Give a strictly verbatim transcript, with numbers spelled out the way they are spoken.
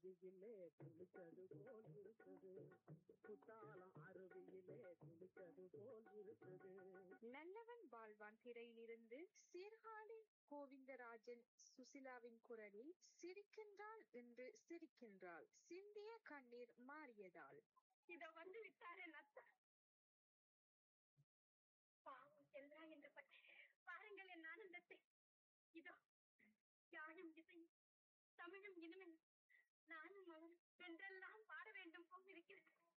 அருவியிலே குளித்தது போல் இருக்குது, குத்தாலம் அருவியிலே குளித்தது போல் இருக்குது. நல்லவன் வாழ்வான் திரையிலிருந்து சீர்காழி கோவிந்தராஜன் சுசிலாவின் குரலில் சிரிக்கின்றாள் என்று சிரிக்கின்றாள், சிந்திய கண்ணீர் மாறியதால். இதோ வந்து விட்டாரே நத்தா. பாவம் சென்றா என்று பற்றி பாருங்கள் என் ஆனந்தத்தை. இதோ யாழும் இசையும் தமிழும் இனிமையும் நானும் அவன் என்றெல்லாம் பாட வேண்டும் போல் இருக்கிறது.